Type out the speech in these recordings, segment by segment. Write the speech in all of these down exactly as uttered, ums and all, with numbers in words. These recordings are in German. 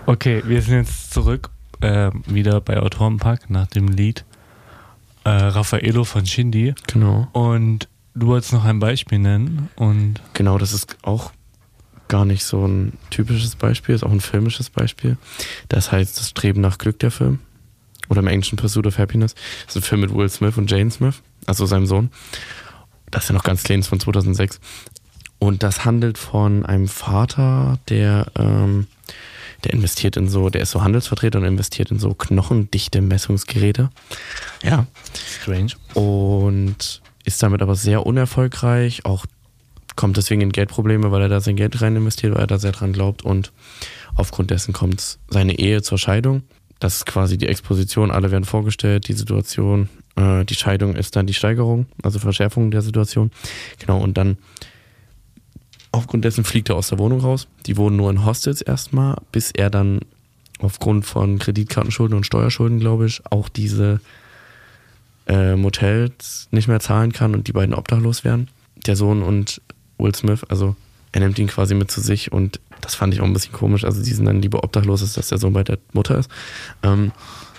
Okay, wir sind jetzt zurück, äh, wieder bei Autorenpark nach dem Lied äh, Raffaello von Shindy. Genau. Und du wolltest noch ein Beispiel nennen. Und genau, das ist auch gar nicht so ein typisches Beispiel, ist auch ein filmisches Beispiel. Das heißt Das Streben nach Glück, der Film. Oder im Englischen Pursuit of Happiness. Das ist ein Film mit Will Smith und Jane Smith, also seinem Sohn. Das ist ja noch ganz klein, ist von zweitausendsechs. Und das handelt von einem Vater, der, ähm, der investiert in so, der ist so Handelsvertreter und investiert in so knochendichte Messungsgeräte. Ja. Strange. Und ist damit aber sehr unerfolgreich, auch kommt deswegen in Geldprobleme, weil er da sein Geld rein investiert, weil er da sehr dran glaubt und aufgrund dessen kommt seine Ehe zur Scheidung. Das ist quasi die Exposition, alle werden vorgestellt, die Situation, äh, die Scheidung ist dann die Steigerung, also Verschärfung der Situation. Genau, und dann aufgrund dessen fliegt er aus der Wohnung raus. Die wohnen nur in Hostels erstmal, bis er dann aufgrund von Kreditkartenschulden und Steuerschulden, glaube ich, auch diese äh, Motels nicht mehr zahlen kann und die beiden obdachlos werden. Der Sohn und Will Smith, also er nimmt ihn quasi mit zu sich und das fand ich auch ein bisschen komisch. Also die sind dann lieber obdachlos, als dass der Sohn bei der Mutter ist. Ähm,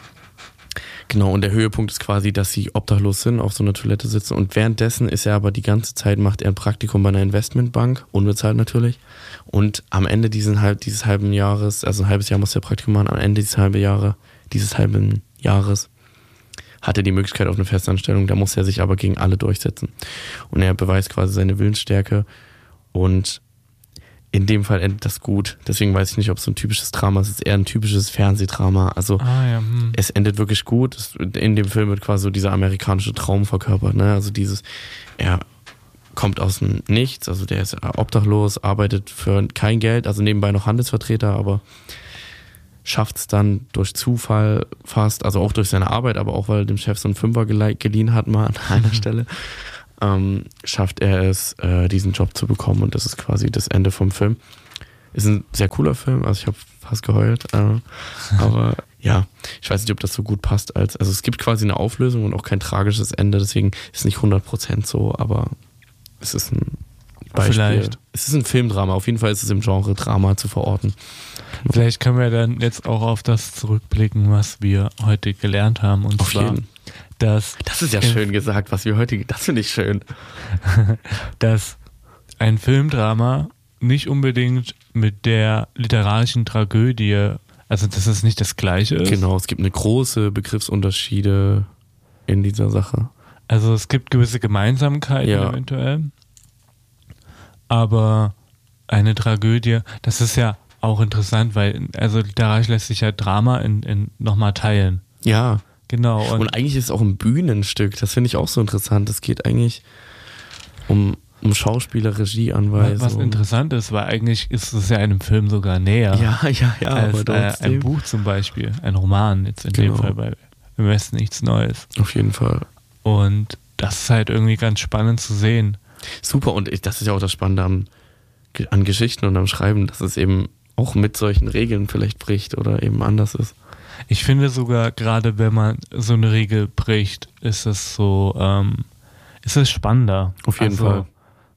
genau, und der Höhepunkt ist quasi, dass sie obdachlos sind, auf so einer Toilette sitzen und währenddessen ist er aber die ganze Zeit, macht er ein Praktikum bei einer Investmentbank, unbezahlt natürlich. Und am Ende diesen halb, dieses halben Jahres, also ein halbes Jahr muss der Praktikum machen, am Ende dieses halben Jahre, dieses halben Jahres hat er die Möglichkeit auf eine Festanstellung, da muss er sich aber gegen alle durchsetzen. Und er beweist quasi seine Willensstärke und in dem Fall endet das gut. Deswegen weiß ich nicht, ob es so ein typisches Drama ist. Es ist eher ein typisches Fernsehdrama. Also ah, ja, hm. es endet wirklich gut. Es, in dem Film wird quasi so dieser amerikanische Traum verkörpert. Ne? Also dieses, er kommt aus dem Nichts, also der ist obdachlos, arbeitet für kein Geld, also nebenbei noch Handelsvertreter, aber schafft es dann durch Zufall fast, also auch durch seine Arbeit, aber auch weil er dem Chef so einen Fünfer geliehen hat mal an einer Stelle, ähm, schafft er es, äh, diesen Job zu bekommen und das ist quasi das Ende vom Film. Ist ein sehr cooler Film, also ich habe fast geheult, äh, aber ja, ich weiß nicht, ob das so gut passt als, also es gibt quasi eine Auflösung und auch kein tragisches Ende, deswegen ist es nicht hundert Prozent so, aber es ist ein Beispiel. Vielleicht. Es ist ein Filmdrama, auf jeden Fall ist es im Genre Drama zu verorten. Vielleicht können wir dann jetzt auch auf das zurückblicken, was wir heute gelernt haben. Und auf zwar, jeden. dass das ist ja schön gesagt, was wir heute, das finde ich schön. dass ein Filmdrama nicht unbedingt mit der literarischen Tragödie, also dass es nicht das Gleiche ist. Genau, es gibt eine große Begriffsunterschiede in dieser Sache. Also es gibt gewisse Gemeinsamkeiten ja. eventuell, aber eine Tragödie, das ist ja auch interessant, weil also literarisch lässt sich ja Drama in, in nochmal teilen. Ja. Genau. Und, und eigentlich ist es auch ein Bühnenstück, das finde ich auch so interessant. Es geht eigentlich um, um Schauspieler, Regieanweisung. Was interessant ist, weil eigentlich ist es ja einem Film sogar näher. Ja, ja, ja. Als aber äh, ein Buch zum Beispiel, ein Roman jetzt in genau. dem Fall bei Im Westen nichts Neues. Auf jeden Fall. Und das ist halt irgendwie ganz spannend zu sehen. Super, und ich, das ist ja auch das Spannende am, an Geschichten und am Schreiben, dass es eben auch mit solchen Regeln vielleicht bricht oder eben anders ist. Ich finde sogar, gerade wenn man so eine Regel bricht, ist es so, ähm, ist es spannender. Auf jeden also, Fall.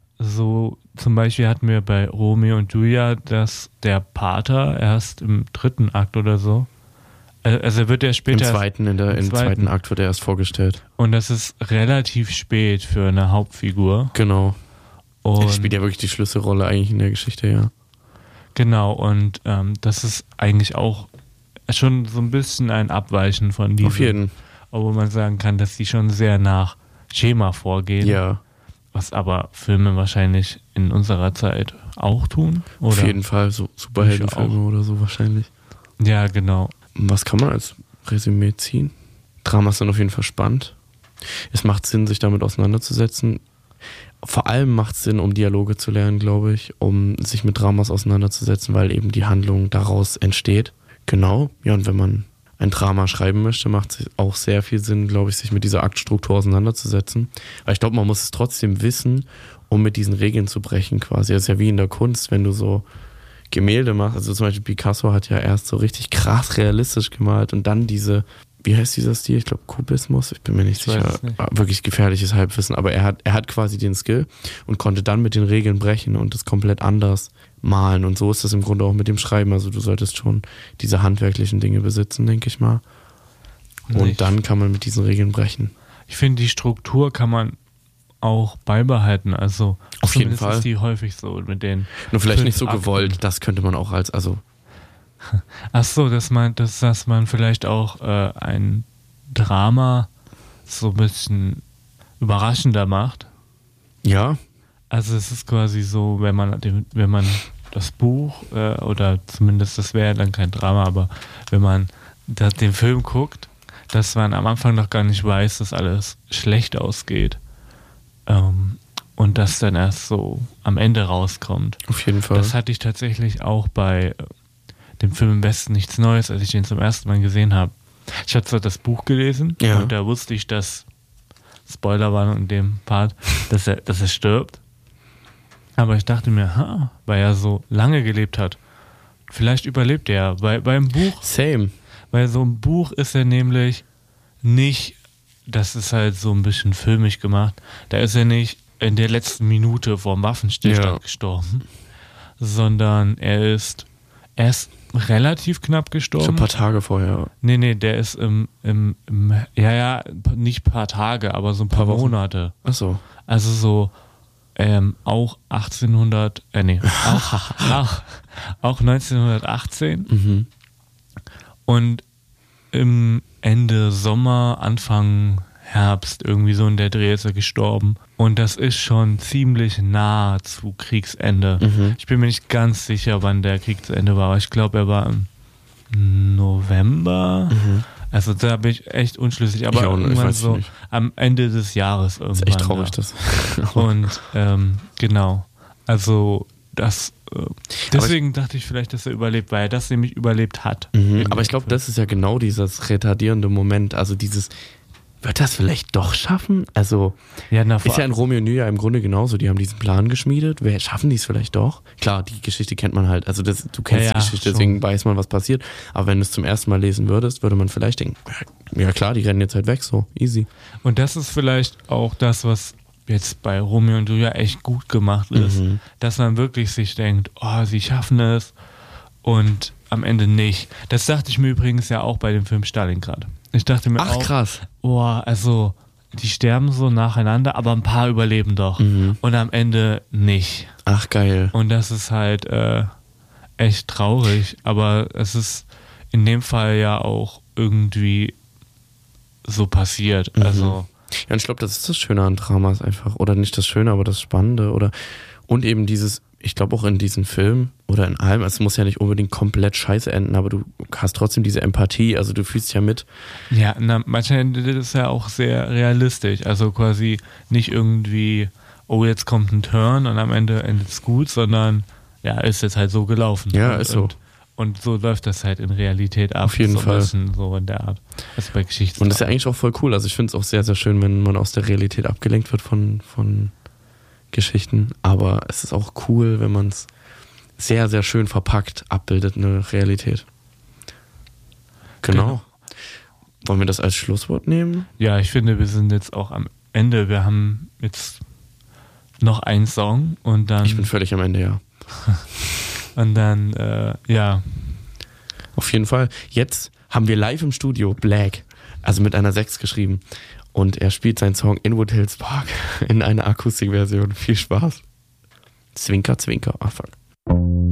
So zum Beispiel hatten wir bei Romeo und Julia, dass der Pater erst im dritten Akt oder so, also er wird ja später... Im zweiten, in der, im, im zweiten. zweiten Akt wird er erst vorgestellt. Und das ist relativ spät für eine Hauptfigur. Genau. Und er spielt ja wirklich die Schlüsselrolle eigentlich in der Geschichte, ja. Genau, und ähm, das ist eigentlich auch schon so ein bisschen ein Abweichen von diesem. Auf jeden. Obwohl man sagen kann, dass die schon sehr nach Schema vorgehen. Ja. Was aber Filme wahrscheinlich in unserer Zeit auch tun. Oder? Auf jeden Fall, so Superheldenfilme oder so wahrscheinlich. Ja, genau. Was kann man als Resümee ziehen? Dramas sind auf jeden Fall spannend. Es macht Sinn, sich damit auseinanderzusetzen. Vor allem macht es Sinn, um Dialoge zu lernen, glaube ich, um sich mit Dramas auseinanderzusetzen, weil eben die Handlung daraus entsteht. Genau, ja, und wenn man ein Drama schreiben möchte, macht es auch sehr viel Sinn, glaube ich, sich mit dieser Aktstruktur auseinanderzusetzen. Weil ich glaube, man muss es trotzdem wissen, um mit diesen Regeln zu brechen quasi. Das ist ja wie in der Kunst, wenn du so Gemälde machst. Also zum Beispiel Picasso hat ja erst so richtig krass realistisch gemalt und dann diese, wie heißt dieser Stil? Ich glaube Kubismus, ich bin mir nicht ich sicher. Nicht. Wirklich gefährliches Halbwissen, aber er hat, er hat quasi den Skill und konnte dann mit den Regeln brechen und das komplett anders Malen. Und so ist das im Grunde auch mit dem Schreiben. Also du solltest schon diese handwerklichen Dinge besitzen, denke ich mal. Und Nicht. dann kann man mit diesen Regeln brechen. Ich finde, die Struktur kann man auch beibehalten. Also Auf jeden zumindest Fall. ist die häufig so mit den. Nur vielleicht fünf nicht so Akten. gewollt. Das könnte man auch als, also Ach so, dass man, dass, dass man vielleicht auch äh, ein Drama so ein bisschen überraschender macht. ja, Also es ist quasi so, wenn man den, wenn man das Buch äh, oder zumindest das wäre dann kein Drama, aber wenn man da, den Film guckt, dass man am Anfang noch gar nicht weiß, dass alles schlecht ausgeht ähm, und das dann erst so am Ende rauskommt. auf jeden Fall. Das hatte ich tatsächlich auch bei äh, dem Film Im Westen nichts Neues, als ich den zum ersten Mal gesehen habe. Ich hatte zwar das Buch gelesen Ja. und da wusste ich, dass Spoiler waren in dem Part, dass er, dass er stirbt. Aber ich dachte mir, ha, weil er so lange gelebt hat, vielleicht überlebt er. Weil beim Buch, Same. bei so einem Buch ist er nämlich nicht, das ist halt so ein bisschen filmisch gemacht, da ist er nicht in der letzten Minute vor dem Waffenstillstand Ja. gestorben, sondern er ist erst relativ knapp So gestorben. ein paar Tage vorher. Nee, nee, der ist im, im, im, ja, ja, nicht ein paar Tage, aber so ein paar, Paar Wochen. Monate. Achso. Also so ähm, auch achtzehnhundert, äh nee, auch, auch, auch neunzehnhundertachtzehn Mhm. und im Ende Sommer, Anfang Herbst, irgendwie so in der Dreh ist er gestorben. Und das ist schon ziemlich nah zu Kriegsende. Mhm. Ich bin mir nicht ganz sicher, wann der Krieg zu Ende war, aber ich glaube, er war im November. Mhm. Also da bin ich echt unschlüssig, aber Ich auch nicht, ich irgendwann weiß so nicht. am Ende des Jahres irgendwann. Das ist echt traurig, ja. das. Und ähm, genau, also das, äh, deswegen dachte ich vielleicht, dass er überlebt, weil er das nämlich überlebt hat. Mhm, In aber ich dem glaube, Film. das ist ja genau dieses retardierende Moment. Also dieses, wird das vielleicht doch schaffen? Also ja, na, ist ja in Romeo und Julia im Grunde genauso. Die haben diesen Plan geschmiedet. Wer, schaffen die es vielleicht doch? Klar, die Geschichte kennt man halt. Also das, du kennst Ja, die ja, Geschichte, schon. deswegen weiß man, was passiert. Aber wenn du es zum ersten Mal lesen würdest, würde man vielleicht denken, ja klar, die rennen jetzt halt weg, so easy. Und das ist vielleicht auch das, was jetzt bei Romeo und Julia echt gut gemacht ist, Mhm. dass man wirklich sich denkt, oh, sie schaffen es und am Ende nicht. Das dachte ich mir übrigens ja auch bei dem Film Stalingrad. Ich dachte mir Ach auch, krass. oh, also die sterben so nacheinander, aber ein paar überleben doch. Mhm. Und am Ende nicht. Ach geil. Und das ist halt äh, echt traurig, aber es ist in dem Fall ja auch irgendwie so passiert. Mhm. Also Ja, und ich glaube, das ist das Schöne an Dramas einfach. Oder nicht das Schöne, aber das Spannende. Oder und eben dieses, ich glaube auch in diesem Film oder in allem, es muss ja nicht unbedingt komplett scheiße enden, aber du hast trotzdem diese Empathie, also du fühlst ja mit. ja, na, manchmal endet es ja auch sehr realistisch. Also quasi nicht irgendwie, oh, jetzt kommt ein Turn und am Ende endet es gut, sondern ja, ist jetzt halt so gelaufen. Ja, und, ist so. Und, und so läuft das halt in Realität ab. Auf jeden so Fall. Ein bisschen so in der Art. Also bei Geschichten. Und das ist ja eigentlich auch voll cool. Also ich finde es auch sehr, sehr schön, wenn man aus der Realität abgelenkt wird von, von Geschichten. Aber es ist auch cool, wenn man es sehr, sehr schön verpackt abbildet, eine Realität. Genau. Genau. Wollen wir das als Schlusswort nehmen? Ja, ich finde, wir sind jetzt auch am Ende. Wir haben jetzt noch einen Song und dann, Ich bin völlig am Ende, ja. und dann äh, ja, Auf jeden Fall. Jetzt haben wir live im Studio Black, also mit einer sechs geschrieben. Und er spielt seinen Song Inwood Hills Park in einer Akustikversion. Viel Spaß. Zwinker, zwinker. Ah, fuck.